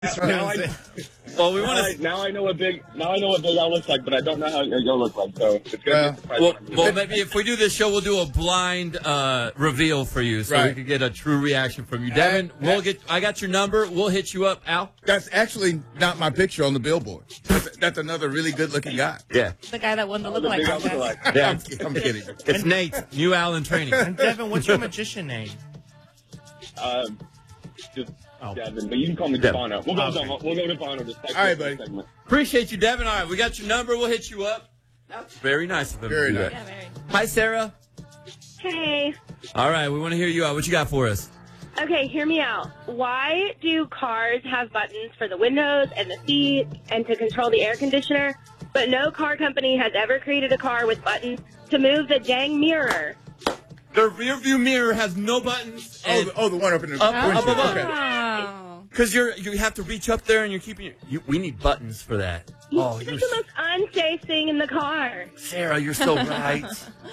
Now I, Well, we want to. now I know what Big Al looks like, but I don't know how y'all look like. So it's gonna be a surprise. Well, maybe if we do this show, we'll do a blind reveal for you, so we can get a true reaction from you, Devin. I got your number. We'll hit you up, Al. That's actually not my picture on the billboard. That's another really good-looking guy. Yeah, the guy that won the look like. Yeah, I'm kidding. It's Nate, new Al in training. And Devin, what's your magician name? Just Devin, but you can call me Devano. We'll go Devano. All right, buddy. Segment. Appreciate you, Devin. All right, we got your number. We'll hit you up. That's very nice of him. Very to do nice. that. Yeah, very. Hi, Sarah. Hey. All right, we want to hear you out. What you got for us? Okay, hear me out. Why do cars have buttons for the windows and the seat and to control the air conditioner, but no car company has ever created a car with buttons to move the dang mirror? The rear view mirror has no buttons. The one up in the Up windshield. above. Okay. Wow. Because you have to reach up there and you're keeping we need buttons for that. It's the most unsafe thing in the car. Sarah, you're so right.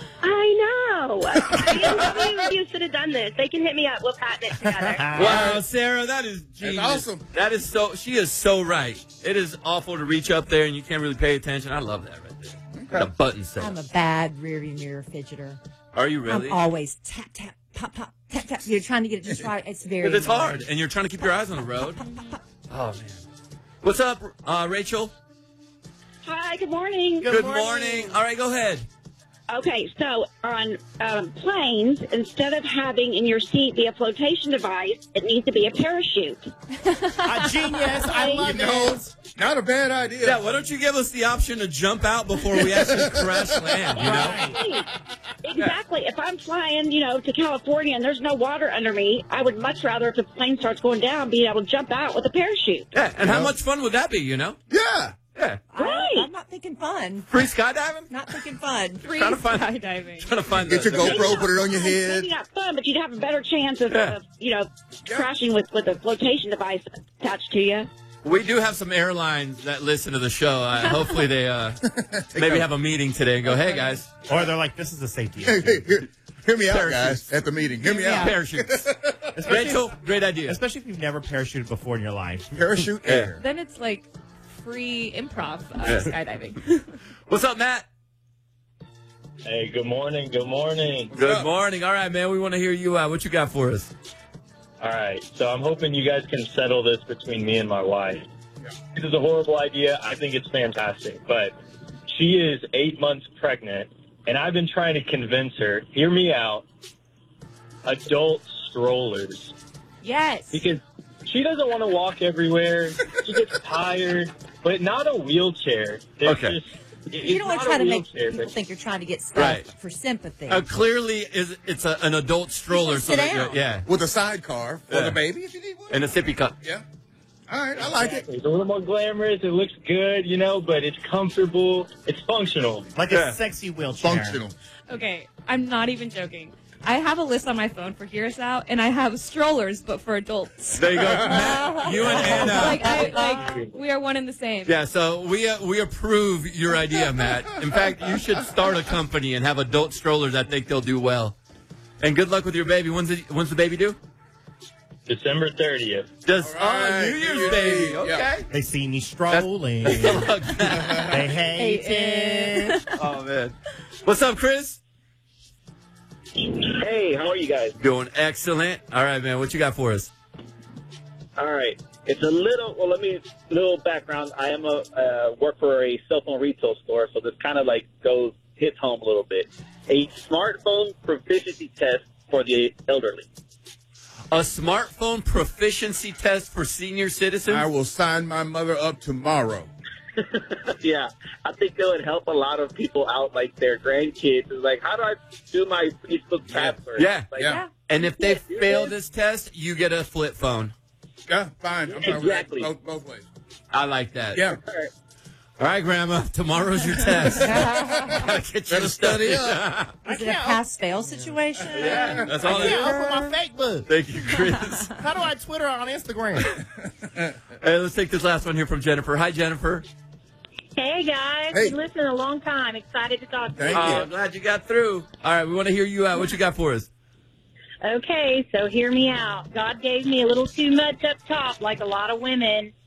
I know. BMW should have done this. They can hit me up. We'll patent it together. Wow, Sarah, that is genius. That's awesome. That is she is so right. It is awful to reach up there and you can't really pay attention. I love that right there. The button set. I'm a bad rear view mirror fidgeter. Are you really? I'm always tap, tap, pop, pop, tap, tap. You're trying to get it just right. It's very Because it's hard, and you're trying to keep your eyes on the road. Oh, man. What's up, Rachel? Hi, good morning. Good morning. All right, go ahead. Okay, so on planes, instead of having in your seat be a flotation device, it needs to be a parachute. A genius. I love it. Not a bad idea. Yeah, why don't you give us the option to jump out before we actually crash land, you know? Right. Exactly. If I'm flying, to California and there's no water under me, I would much rather if the plane starts going down, be able to jump out with a parachute. Yeah, and how much fun would that be, you know? Yeah. Yeah. I'm not thinking fun. Free skydiving? Not thinking fun. Trying to find Get your GoPro, put it on your head. Maybe not fun, but you'd have a better chance of, crashing with a flotation device attached to you. We do have some airlines that listen to the show. Hopefully they maybe have a meeting today and go, hey, guys. Or they're like, this is a safety Hey, issue. hear me out, Parachutes. guys, at the meeting. Hear me out. Parachutes. Rachel, great idea. Especially if you've never parachuted before in your life. Parachute air. Then it's like free improv skydiving. What's up, Matt? Hey, good morning. Good morning. Good morning. All right, man. We want to hear you out. What you got for us? All right, so I'm hoping you guys can settle this between me and my wife. This is a horrible idea. I think it's fantastic, but she is 8 months pregnant, and I've been trying to convince her, hear me out, adult strollers. Yes. Because she doesn't want to walk everywhere. She gets tired, but not a wheelchair. Okay. You don't want to try to make people think you're trying to get stuff for sympathy. Clearly, it's an adult stroller. Sit down. Yeah. With a sidecar for the baby if you need one. And a sippy cup. Yeah. All right, I like it. It's a little more glamorous. It looks good, but it's comfortable. It's functional. Like a sexy wheelchair. Functional. Okay, I'm not even joking. I have a list on my phone for Hear Us Out, and I have strollers, but for adults. There you go. Matt, you and Anna. We are one and the same. Yeah, so we approve your idea, Matt. In fact, you should start a company and have adult strollers. I think they'll do well. And good luck with your baby. When's the baby due? December 30th. New Year's baby. Okay. Yeah. They see me strolling. Good luck, Matt. They hate it. Oh, man. What's up, Chris? Hey, how are you guys? Doing excellent. All right, man. What you got for us? All right. It's little background. I am work for a cell phone retail store, so this kind of hits home a little bit. A smartphone proficiency test for the elderly. A smartphone proficiency test for senior citizens? I will sign my mother up tomorrow. Yeah, I think it would help a lot of people out, like their grandkids. It's like, how do I do my Facebook password? Yeah. And if they fail this test, you get a flip phone. Yeah, fine. I'm fine Exactly. with that. Both ways. I like that. Yeah. All right, Grandma. Tomorrow's your test. Gotta get you to study up. Is it a pass-fail situation? Yeah, that's all it is. Open my fake book. Thank you, Chris. How do I Twitter on Instagram? Hey, let's take this last one here from Jennifer. Hi, Jennifer. Hey, guys. Hey. Been listening a long time. Excited to talk to you. Thank you. I'm glad you got through. All right, we want to hear you out. What you got for us? Okay, so hear me out. God gave me a little too much up top, like a lot of women,